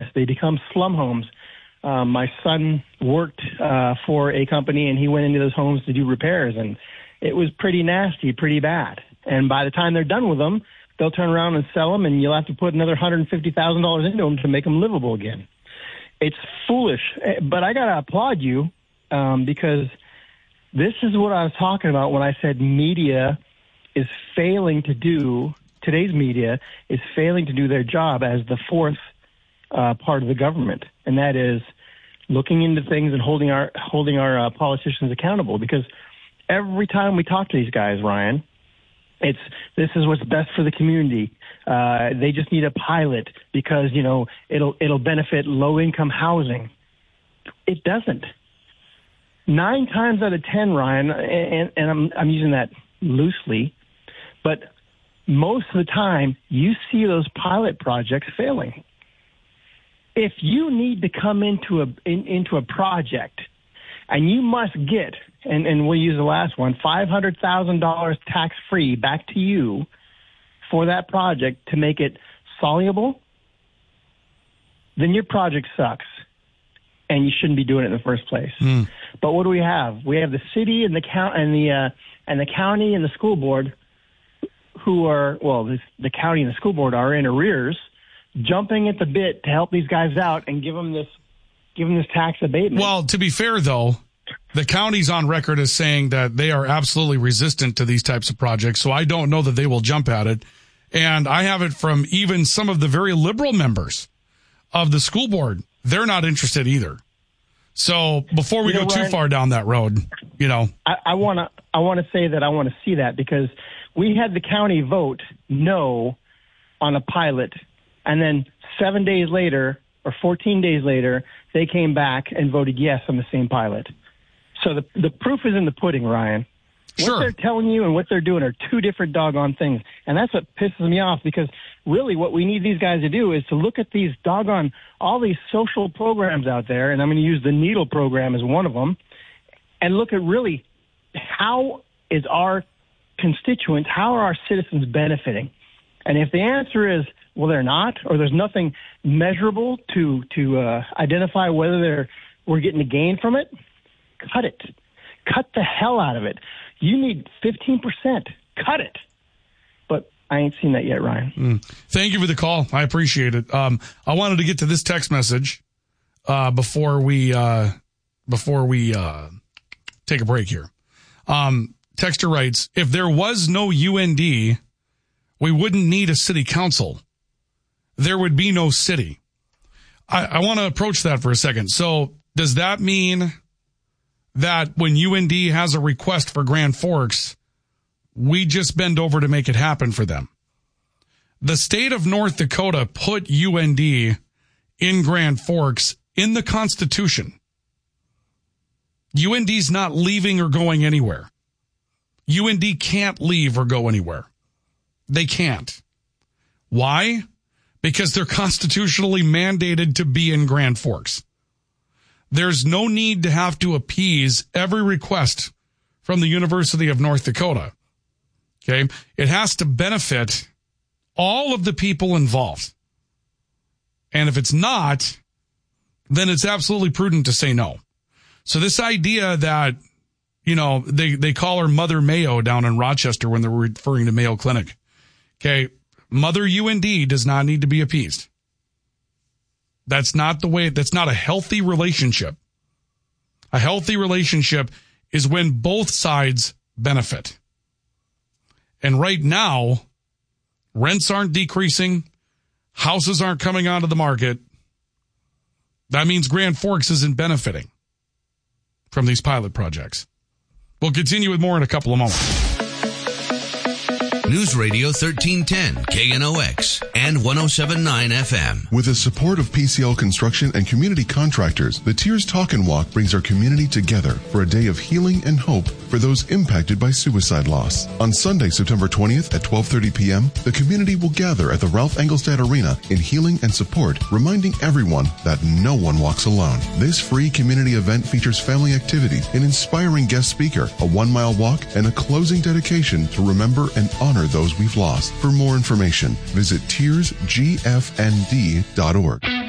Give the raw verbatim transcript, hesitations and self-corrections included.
They become slum homes. Um, my son worked uh, for a company, and he went into those homes to do repairs, and it was pretty nasty, pretty bad. And by the time they're done with them, they'll turn around and sell them, and you'll have to put another one hundred fifty thousand dollars into them to make them livable again. It's foolish, but I got to applaud you um, because this is what I was talking about when I said media is failing to do, today's media is failing to do their job as the fourth uh, part of the government, and that is looking into things and holding our holding our uh, politicians accountable. Because every time we talk to these guys, Ryan, it's this is what's best for the community. Uh, they just need a pilot because, you know, it'll it'll benefit low-income housing. It doesn't. Nine times out of ten, Ryan, and, and I'm I'm using that loosely, but most of the time you see those pilot projects failing. If you need to come into a in, into a project and you must get, and, and we'll use the last one, five hundred thousand dollars tax-free back to you for that project to make it soluble, then your project sucks, and you shouldn't be doing it in the first place. Mm. But what do we have? We have the city and the count and the uh, and the county and the school board, who are well, this, the county and the school board are in arrears, jumping at the bit to help these guys out and give them this give them this tax abatement. Well, to be fair, though, the county's on record as saying that they are absolutely resistant to these types of projects, so I don't know that they will jump at it. And I have it from even some of the very liberal members of the school board. They're not interested either. So before we you know, go Ryan, too far down that road, you know, I want to I want to say that I want to see that because we had the county vote no on a pilot, and then seven days later or fourteen days later, they came back and voted yes on the same pilot. So the the proof is in the pudding, Ryan. Sure. What they're telling you and what they're doing are two different doggone things. And that's what pisses me off because really what we need these guys to do is to look at these doggone, all these social programs out there, and I'm going to use the Needle program as one of them, and look at really how is our constituents, how are our citizens benefiting? And if the answer is, well, they're not, or there's nothing measurable to, to uh, identify whether they're we're getting a gain from it, cut it. Cut the hell out of it. You need fifteen percent. Cut it. But I ain't seen that yet, Ryan. Mm. Thank you for the call. I appreciate it. Um, I wanted to get to this text message uh, before we uh, before we uh, take a break here. Um, texter writes, if there was no U N D, we wouldn't need a city council. There would be no city. I, I want to approach that for a second. So does that mean that when U N D has a request for Grand Forks, we just bend over to make it happen for them? The state of North Dakota put U N D in Grand Forks in the Constitution. U N D's not leaving or going anywhere. U N D can't leave or go anywhere. They can't. Why? Because they're constitutionally mandated to be in Grand Forks. There's no need to have to appease every request from the University of North Dakota. Okay? It has to benefit all of the people involved. And if it's not, then it's absolutely prudent to say no. So this idea that, you know, they, they call her Mother Mayo down in Rochester when they're referring to Mayo Clinic. Okay? Mother U N D does not need to be appeased. That's not the way, that's not a healthy relationship. A healthy relationship is when both sides benefit. And right now, rents aren't decreasing. Houses aren't coming onto the market. That means Grand Forks isn't benefiting from these pilot projects. We'll continue with more in a couple of moments. News Radio thirteen ten, K N O X, and one oh seven point nine F M. With the support of P C L Construction and community contractors, the Tears Talk and Walk brings our community together for a day of healing and hope for those impacted by suicide loss. On Sunday, September twentieth at twelve thirty p.m., the community will gather at the Ralph Engelstad Arena in healing and support, reminding everyone that no one walks alone. This free community event features family activities, an inspiring guest speaker, a one-mile walk, and a closing dedication to remember and honor those we've lost. For more information, visit tears g f n d dot org.